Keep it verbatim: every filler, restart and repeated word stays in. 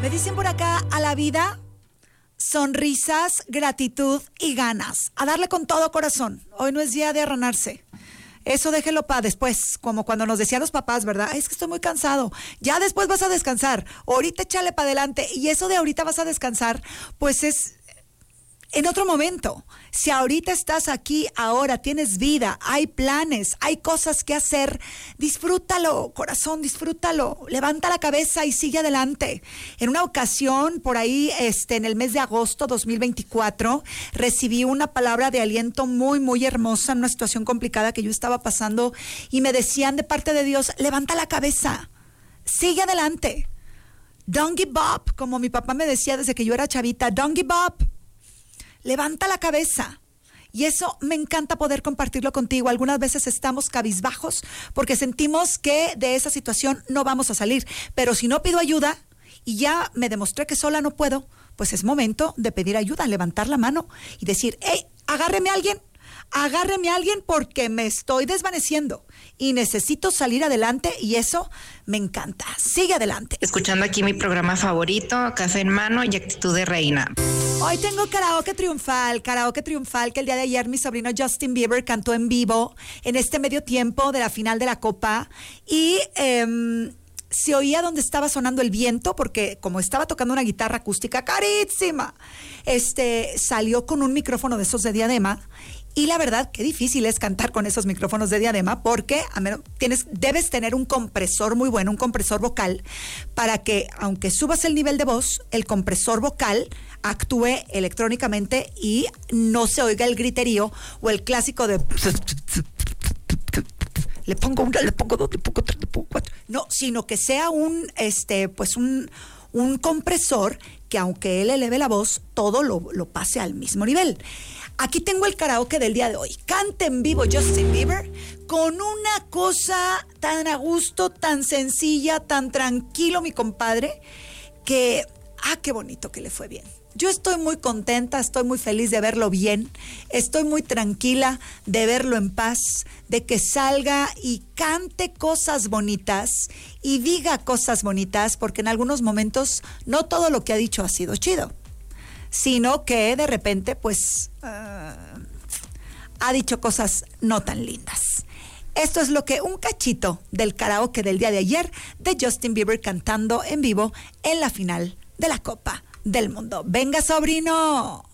Me dicen por acá, a la vida, sonrisas, gratitud y ganas. A darle con todo corazón. Hoy no es día de arranarse. Eso déjelo para después, como cuando nos decían los papás, ¿verdad? Ay, es que estoy muy cansado. Ya después vas a descansar. Ahorita échale para adelante. Y eso de ahorita vas a descansar, pues es en otro momento. Si ahorita estás aquí, ahora tienes vida, hay planes, hay cosas que hacer, disfrútalo, corazón, disfrútalo. Levanta la cabeza y sigue adelante. En una ocasión, por ahí, este, en el mes de agosto dos mil veinticuatro, recibí una palabra de aliento muy, muy hermosa en una situación complicada que yo estaba pasando y me decían de parte de Dios, levanta la cabeza, sigue adelante. Don't give up, como mi papá me decía desde que yo era chavita, don't give up. Levanta la cabeza. Y eso me encanta poder compartirlo contigo. Algunas veces estamos cabizbajos porque sentimos que de esa situación no vamos a salir. Pero si no pido ayuda y ya me demostré que sola no puedo, pues es momento de pedir ayuda, levantar la mano y decir, hey, agárreme a alguien, agárreme a alguien porque me estoy desvaneciendo y necesito salir adelante y eso me encanta. Sigue adelante. Escuchando aquí mi programa favorito, Café en Mano y Actitud de Reina. Hoy tengo karaoke triunfal, karaoke triunfal que el día de ayer mi sobrino Justin Bieber cantó en vivo en este medio tiempo de la final de la Copa y eh, se oía donde estaba sonando el viento porque como estaba tocando una guitarra acústica carísima, este, salió con un micrófono de esos de diadema. Y la verdad, qué difícil es cantar con esos micrófonos de diadema porque a menos, tienes, debes tener un compresor muy bueno, un compresor vocal, para que, aunque subas el nivel de voz, el compresor vocal actúe electrónicamente y no se oiga el griterío o el clásico de... Le pongo una, le pongo dos, le pongo tres, le pongo cuatro. No, sino que sea un, este, pues un, un compresor que aunque él eleve la voz, todo lo, lo pase al mismo nivel. Aquí tengo el karaoke del día de hoy. Canta en vivo Justin Bieber con una cosa tan a gusto, tan sencilla, tan tranquilo, mi compadre, que, ah, qué bonito que le fue bien. Yo estoy muy contenta, estoy muy feliz de verlo bien, estoy muy tranquila de verlo en paz, de que salga y cante cosas bonitas y diga cosas bonitas, porque en algunos momentos no todo lo que ha dicho ha sido chido, sino que de repente pues uh, ha dicho cosas no tan lindas. Esto es lo que un cachito del karaoke del día de ayer de Justin Bieber cantando en vivo en la final de la Copa del Mundo. ¡Venga, sobrino!